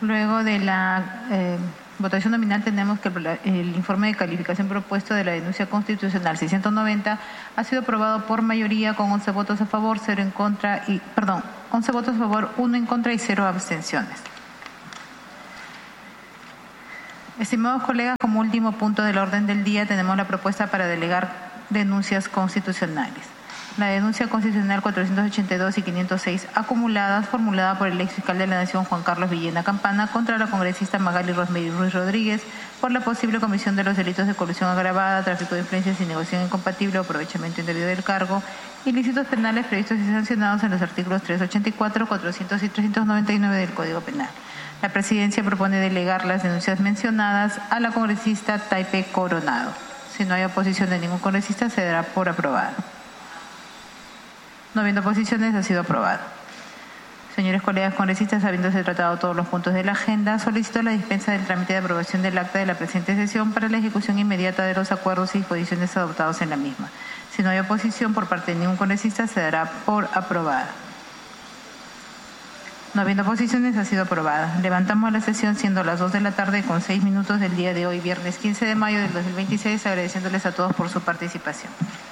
Luego de la votación nominal tenemos que el informe de calificación propuesto de la denuncia constitucional 690 ha sido aprobado por mayoría con 11 votos a favor, 11 votos a favor, 1 en contra y 0 abstenciones. Estimados colegas, como último punto del orden del día tenemos la propuesta para delegar denuncias constitucionales. La denuncia constitucional 482 y 506 acumuladas formulada por el exfiscal de la Nación Juan Carlos Villena Campana contra la congresista Magali Rosemary Ruiz Rodríguez por la posible comisión de los delitos de colusión agravada, tráfico de influencias y negociación incompatible o aprovechamiento indebido del cargo, ilícitos penales previstos y sancionados en los artículos 384, 400 y 399 del Código Penal. La Presidencia propone delegar las denuncias mencionadas a la congresista Taipe Coronado. Si no hay oposición de ningún congresista, se dará por aprobado. No habiendo oposiciones, ha sido aprobado. Señores colegas congresistas, habiéndose tratado todos los puntos de la agenda, solicito la dispensa del trámite de aprobación del acta de la presente sesión para la ejecución inmediata de los acuerdos y disposiciones adoptados en la misma. Si no hay oposición por parte de ningún congresista, se dará por aprobada. No habiendo oposiciones, ha sido aprobada. Levantamos la sesión siendo las 2 de la tarde con 6 minutos del día de hoy, viernes 15 de mayo del 2026, agradeciéndoles a todos por su participación.